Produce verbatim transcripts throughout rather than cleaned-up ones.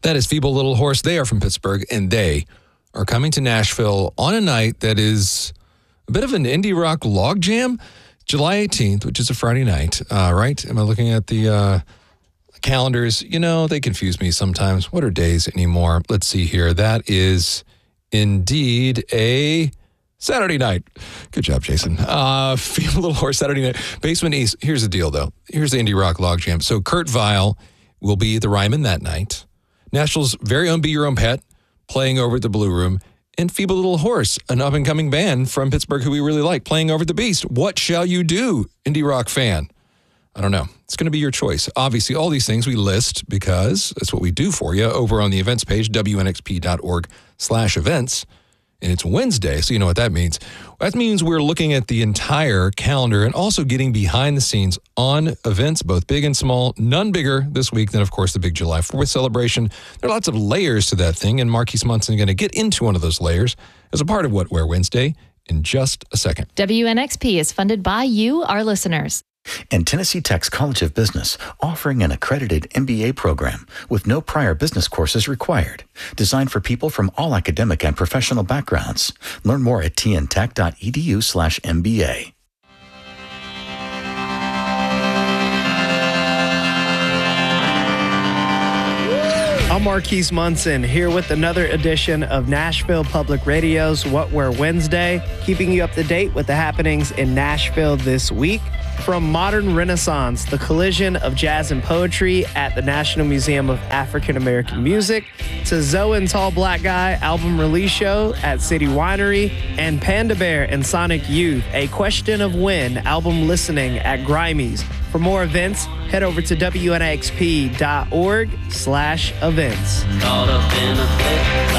That is Feeble Little Horse. They are from Pittsburgh, and they are coming to Nashville on a night that is a bit of an indie rock logjam. July eighteenth, which is a Friday night, uh, right? Am I looking at the uh, calendars? You know, they confuse me sometimes. What are days anymore? Let's see here. That is indeed a Saturday night. Good job, Jason. Uh, Feeble Little Horse, Saturday night. Basement East. Here's the deal, though. Here's the indie rock logjam. So Kurt Vile will be the Ryman that night. Nashville's very own Be Your Own Pet, playing over at the Blue Room, and Feeble Little Horse, an up-and-coming band from Pittsburgh who we really like, playing over at the Beast. What shall you do, indie rock fan? I don't know. It's going to be your choice. Obviously, all these things we list because that's what we do for you over on the events page, W N X P dot org slash events. And it's Wednesday, so you know what that means. That means we're looking at the entire calendar and also getting behind the scenes on events, both big and small. None bigger this week than, of course, the big July fourth celebration. There are lots of layers to that thing, and Marquise Munson is going to get into one of those layers as a part of What Wear Wednesday in just a second. W N X P is funded by you, our listeners. And Tennessee Tech's College of Business, offering an accredited M B A program with no prior business courses required. Designed for people from all academic and professional backgrounds. Learn more at t n tech dot e d u slash M B A. I'm Marquise Munson, here with another edition of Nashville Public Radio's What Wear Wednesday, keeping you up to date with the happenings in Nashville this week. From modern renaissance, the collision of jazz and poetry at the National Museum of African American Music, to Zoe and Tall Black Guy album release show at City Winery, and Panda Bear and Sonic Youth, a question of when album listening at Grimey's. For more events, head over to W N X P dot org slash events. Caught up in a flip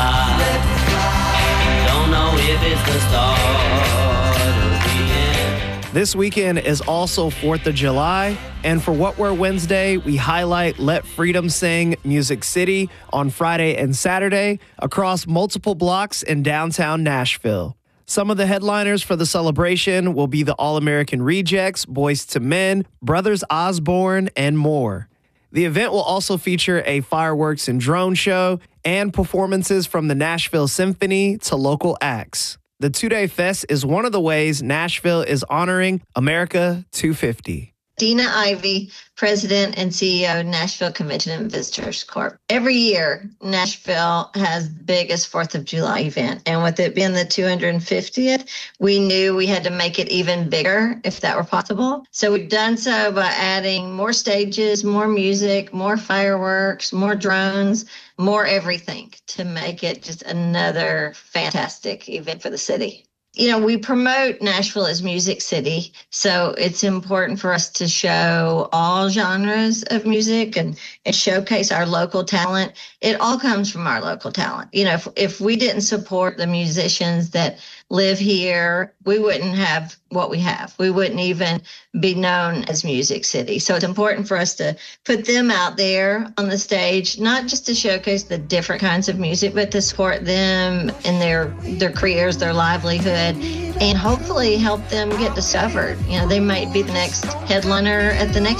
fly. Don't know if it's the start or the end. This weekend is also fourth of July, and for What Wear Wednesday, we highlight Let Freedom Sing Music City on Friday and Saturday across multiple blocks in downtown Nashville. Some of the headliners for the celebration will be the All-American Rejects, Boyz two Men, Brothers Osborne, and more. The event will also feature a fireworks and drone show and performances from the Nashville Symphony to local acts. The two-day fest is one of the ways Nashville is honoring America two fifty. Dina Ivey, President and C E O, Nashville Convention and Visitors Corp. Every year, Nashville has the biggest fourth of July event. And with it being the two hundred fiftieth, we knew we had to make it even bigger if that were possible. So we've done so by adding more stages, more music, more fireworks, more drones, more everything to make it just another fantastic event for the city. You know, we promote Nashville as Music City, so it's important for us to show all genres of music and, and showcase our local talent. It all comes from our local talent. You know, if, if we didn't support the musicians that live here, we wouldn't have what we have. We wouldn't even be known as Music City. So it's important for us to put them out there on the stage, not just to showcase the different kinds of music, but to support them in their, their careers, their livelihood, and hopefully help them get discovered. You know, they might be the next headliner at the next